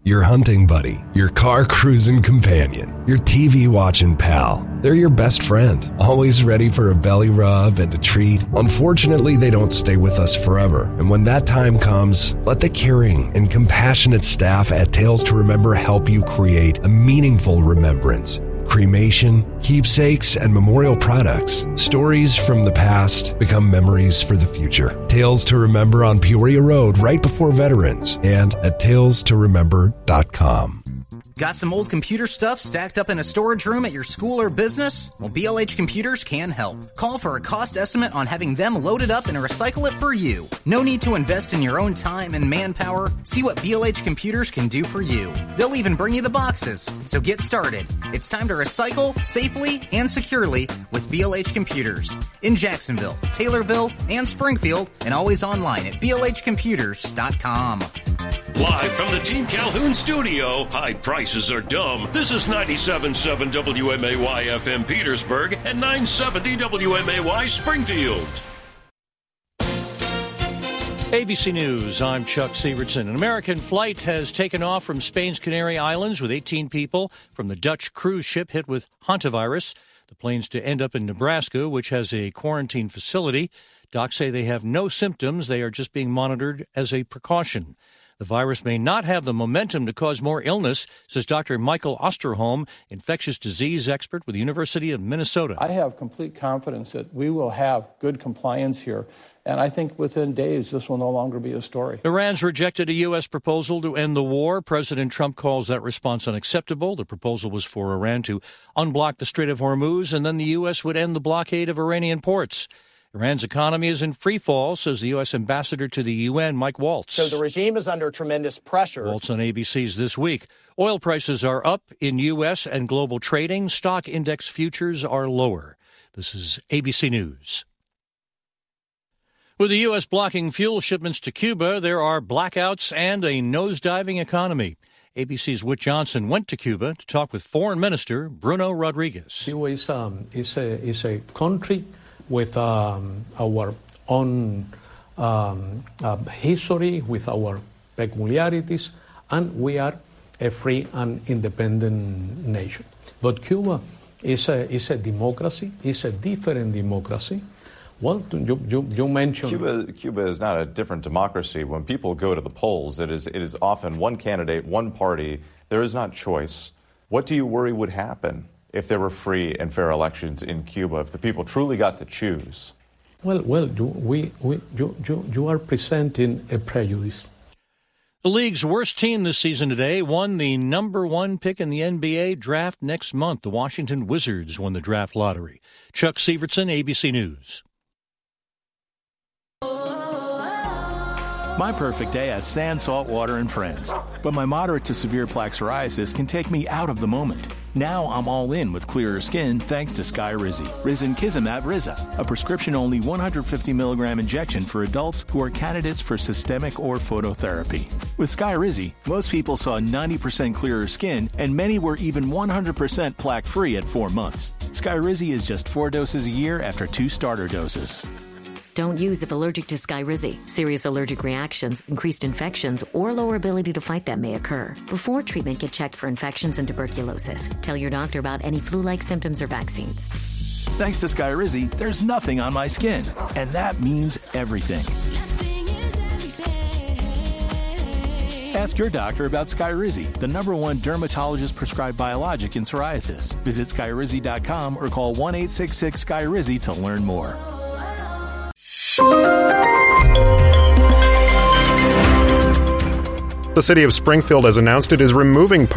your hunting buddy, your car cruising companion, your TV watching pal. They're your best friend, always ready for a belly rub and a treat. Unfortunately, they don't stay with us forever. And when that time comes, let the caring and compassionate staff at Tales to Remember help you create a meaningful remembrance. Cremation, keepsakes, and memorial products. Stories from the past become memories for the future. Tales to Remember on Peoria Road right before Veterans and at talestoremember.com. Got some old computer stuff stacked up in a storage room at your school or business? Well, BLH Computers can help. Call for a cost estimate on having them loaded up and recycle it for you. No need to invest in your own time and manpower. See what BLH Computers can do for you. They'll even bring you the boxes. So get started. It's time to recycle safely and securely with BLH Computers. In Jacksonville, Taylorville, and Springfield, and always online at blhcomputers.com. Live from the Team Calhoun studio, high prices are dumb. This is 97.7 WMAY FM Petersburg and 970 WMAY Springfield. ABC News, I'm Chuck Sievertson. An American flight has taken off from Spain's Canary Islands with 18 people from the Dutch cruise ship hit with hantavirus. The plane's to end up in Nebraska, which has a quarantine facility. Docs say they have no symptoms. They are just being monitored as a precaution. The virus may not have the momentum to cause more illness, says Dr. Michael Osterholm, infectious disease expert with the University of Minnesota. I have complete confidence that we will have good compliance here, and I think within days this will no longer be a story. Iran's rejected a U.S. proposal to end the war. President Trump calls that response unacceptable. The proposal was for Iran to unblock the Strait of Hormuz, and then the U.S. would end the blockade of Iranian ports. Iran's economy is in free fall, says the U.S. ambassador to the UN, Mike Waltz. So the regime is under tremendous pressure. Waltz on ABC's This Week. Oil prices are up in U.S. and global trading. Stock index futures are lower. This is ABC News. With the U.S. blocking fuel shipments to Cuba, there are blackouts and a nosediving economy. ABC's Whit Johnson went to Cuba to talk with Foreign Minister Bruno Rodriguez. Cuba is a country with our own history, with our peculiarities, and we are a free and independent nation. But Cuba is a democracy, is a different democracy. Well, you mentioned Cuba is not a different democracy. When people go to the polls, it is often one candidate, one party. There is not choice. What do you worry would happen if there were free and fair elections in Cuba, if the people truly got to choose? Well, you are presenting a prejudice. The league's worst team this season today won the number one pick in the NBA draft next month. The Washington Wizards won the draft lottery. Chuck Sievertson, ABC News. My perfect day has sand, salt water, and friends. But my moderate to severe plaque psoriasis can take me out of the moment. Now I'm all in with clearer skin thanks to Skyrizi. Risankizumab Riza, a prescription-only 150 milligram injection for adults who are candidates for systemic or phototherapy. With Skyrizi, most people saw 90% clearer skin, and many were even 100% plaque-free at 4 months. Skyrizi is just 4 doses a year after 2 starter doses. Don't use if allergic to Skyrizi. Serious allergic reactions, increased infections, or lower ability to fight them may occur. Before treatment, get checked for infections and tuberculosis. Tell your doctor about any flu-like symptoms or vaccines. Thanks to Skyrizi, there's nothing on my skin. And that means everything. Ask your doctor about Skyrizi, the #1 dermatologist-prescribed biologic in psoriasis. Visit Skyrizi.com or call 1-866-SKYRIZI to learn more. The city of Springfield has announced it is removing